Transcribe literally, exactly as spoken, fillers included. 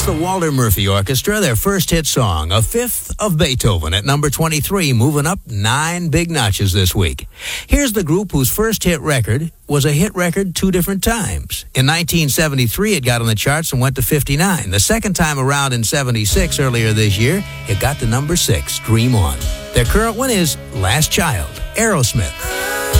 That's the Walter Murphy Orchestra, their first hit song, A Fifth of Beethoven, at number twenty-three, moving up nine big notches this week. Here's the group whose first hit record was a hit record two different times. In nineteen seventy-three, it got on the charts and went to fifty-nine. The second time around in seventy-six, earlier this year, it got to number six, Dream On. Their current one is Last Child, Aerosmith.